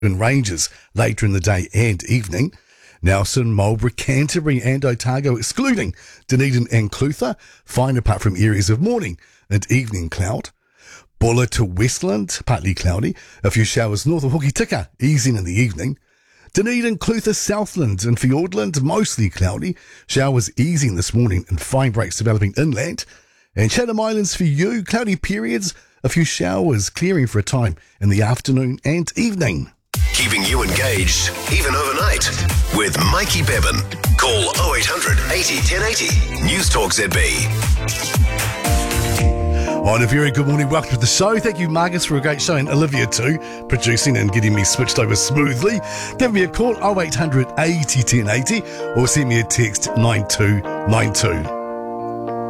and ranges later in the day and evening. Nelson, Marlborough, Canterbury and Otago, excluding Dunedin and Clutha, fine apart from areas of morning and evening cloud. Bulla to Westland, partly cloudy. A few showers north of Hokitika, easing in the evening. Dunedin, Clutha, Southland and Fiordland, mostly cloudy. Showers easing this morning and fine breaks developing inland. And Chatham Islands for you, cloudy periods, a few showers clearing for a time in the afternoon and evening. Keeping you engaged, even overnight, with Mikey Bevan. Call 0800 80 1080. News Talk ZB. On a very good morning, welcome to the show. Thank you, Marcus, for a great show, and Olivia too, producing and getting me switched over smoothly. Give me a call, 0800 80 1080, or send me a text 9292.